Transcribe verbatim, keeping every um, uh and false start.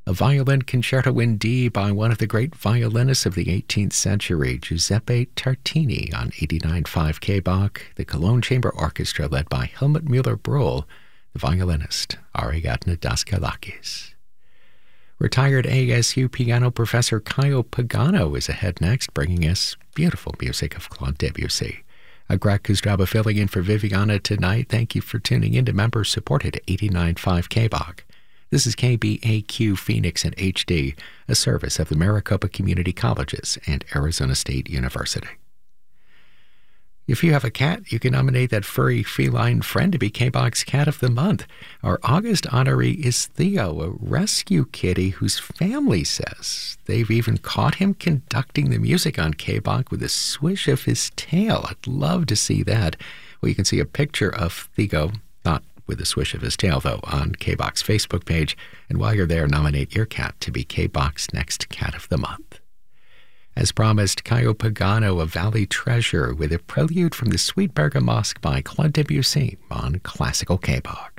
A violin concerto in D by one of the great violinists of the eighteenth century, Giuseppe Tartini, on eighty-nine point five K B A C, the Cologne Chamber Orchestra led by Helmut Müller-Brühl, the violinist, Ariadne Daskalakis. Retired A S U piano professor Caio Pagano is ahead next, bringing us beautiful music of Claude Debussy. A Greg Kustraba filling in for Viviana tonight. Thank you for tuning in to member-supported eighty-nine point five K B A C. This is K B A Q Phoenix in H D, a service of the Maricopa Community Colleges and Arizona State University. If you have a cat, you can nominate that furry feline friend to be K B A C's Cat of the Month. Our August honoree is Theo, a rescue kitty whose family says they've even caught him conducting the music on K B A C with a swish of his tail. I'd love to see that. Well, you can see a picture of Theo, not with a swish of his tail, though, on K B A C's Facebook page. And while you're there, nominate your cat to be K B A C's next Cat of the Month. As promised, Caio Pagano, a Valley Treasure, with a prelude from the Sweet Bergamotsk by Claude Debussy on Classical K B A C.